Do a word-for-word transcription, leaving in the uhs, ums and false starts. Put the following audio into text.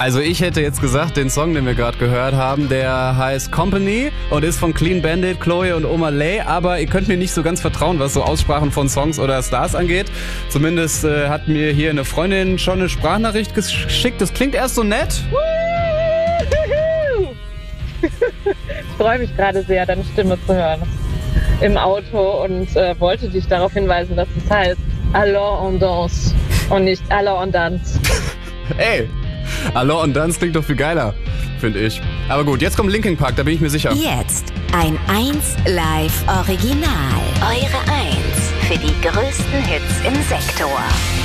Also ich hätte jetzt gesagt, den Song, den wir gerade gehört haben, der heißt Company und ist von Clean Bandit, Chloe und Oma Lay. Aber ihr könnt mir nicht so ganz vertrauen, was so Aussprachen von Songs oder Stars angeht. Zumindest äh, hat mir hier eine Freundin schon eine Sprachnachricht geschickt. Das klingt erst so nett. Ich freue mich gerade sehr, deine Stimme zu hören im Auto und äh, wollte dich darauf hinweisen, dass es heißt Alors on danse und nicht Alors on dance. Ey, Alors on dance klingt doch viel geiler, finde ich. Aber gut, jetzt kommt Linkin Park, da bin ich mir sicher. Jetzt ein eins Live Original. Eure eins für die größten Hits im Sektor.